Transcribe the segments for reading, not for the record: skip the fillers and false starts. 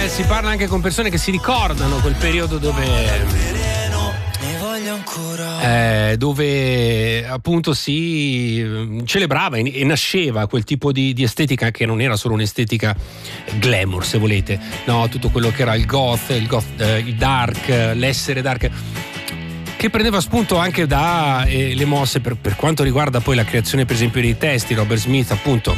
si parla anche con persone che si ricordano quel periodo dove appunto si celebrava e nasceva quel tipo di estetica che non era solo un'estetica glamour, se volete, no, tutto quello che era il goth, il dark, l'essere dark, che prendeva spunto anche da le mosse per quanto riguarda poi la creazione per esempio dei testi. Robert Smith appunto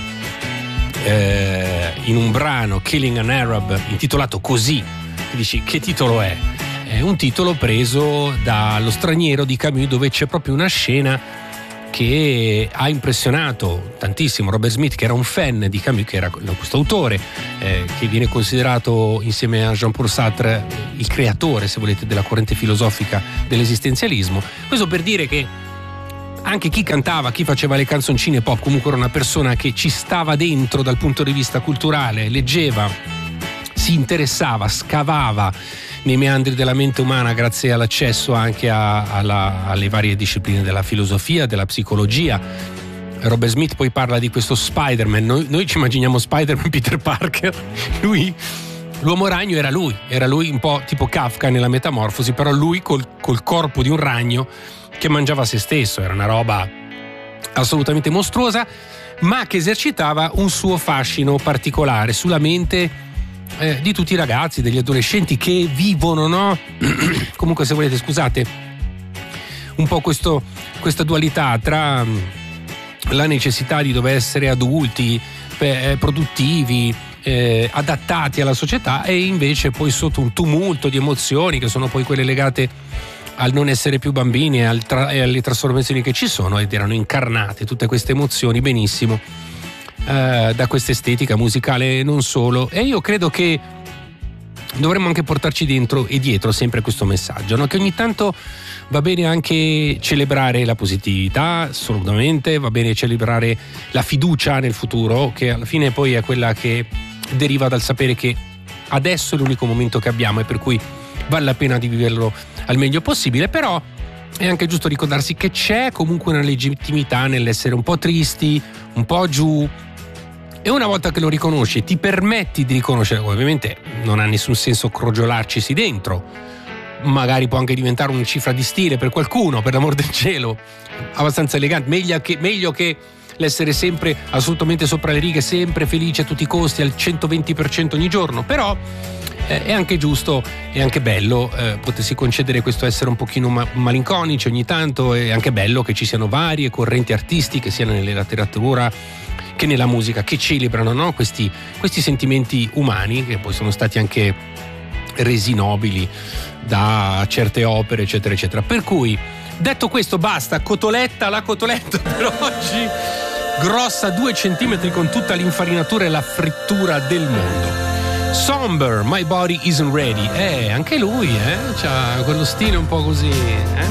in un brano Killing an Arab intitolato così, dici che titolo è? È un titolo preso dallo Straniero di Camus, dove c'è proprio una scena che ha impressionato tantissimo Robert Smith, che era un fan di Camus, che era questo autore che viene considerato insieme a Jean-Paul Sartre il creatore, se volete, della corrente filosofica dell'esistenzialismo. Questo per dire che anche chi cantava, chi faceva le canzoncine pop, comunque era una persona che ci stava dentro dal punto di vista culturale, leggeva, si interessava, scavava nei meandri della mente umana grazie all'accesso anche alle varie discipline della filosofia, della psicologia. Robert Smith poi parla di questo Spider-Man, noi ci immaginiamo Spider-Man Peter Parker, l'uomo ragno era lui un po' tipo Kafka nella Metamorfosi, però lui col corpo di un ragno che mangiava se stesso. Era una roba assolutamente mostruosa, ma che esercitava un suo fascino particolare sulla mente di tutti i ragazzi, degli adolescenti che vivono, no? Comunque, se volete, scusate, un po' questa dualità tra la necessità di dover essere adulti, produttivi, adattati alla società, e invece poi sotto un tumulto di emozioni che sono poi quelle legate al non essere più bambini e alle trasformazioni che ci sono, ed erano incarnate tutte queste emozioni benissimo da questa estetica musicale, non solo. E io credo che dovremmo anche portarci dentro e dietro sempre questo messaggio, no? Che ogni tanto va bene anche celebrare la positività, assolutamente, va bene celebrare la fiducia nel futuro, che alla fine poi è quella che deriva dal sapere che adesso è l'unico momento che abbiamo e per cui vale la pena di viverlo al meglio possibile. Però è anche giusto ricordarsi che c'è comunque una legittimità nell'essere un po' tristi, un po' giù, e una volta che lo riconosci, ti permetti di riconoscere, ovviamente non ha nessun senso crogiolarcisi dentro, magari può anche diventare una cifra di stile per qualcuno, per l'amor del cielo, abbastanza elegante, meglio che l'essere sempre assolutamente sopra le righe, sempre felice a tutti i costi, al 120% ogni giorno. Però è anche giusto e anche bello potersi concedere questo essere un pochino malinconici ogni tanto. È anche bello che ci siano varie correnti artistiche, sia nella letteratura che nella musica, che celebrano, no? questi sentimenti umani, che poi sono stati anche resi nobili da certe opere, eccetera eccetera. Per cui, detto questo, basta. La cotoletta per oggi, grossa 2 centimetri, con tutta l'infarinatura e la frittura del mondo. Somber, My Body Isn't Ready. Anche lui c'ha quello stile un po' così,